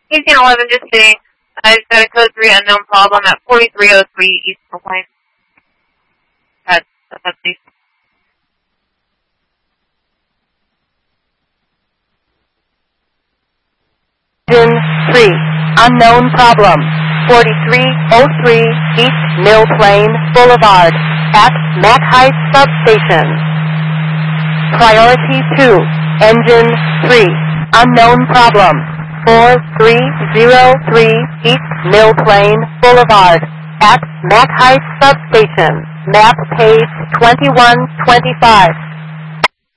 1811, just saying, I've got a code 3 unknown problem at 4303 East Brookline. That's update. Engine 3, unknown problem, 4303 East Mill Plain Boulevard, at Mac Heights Substation. Priority 2, Engine 3, unknown problem, 4303 East Mill Plain Boulevard, at Mac Heights Substation. Map page 2125.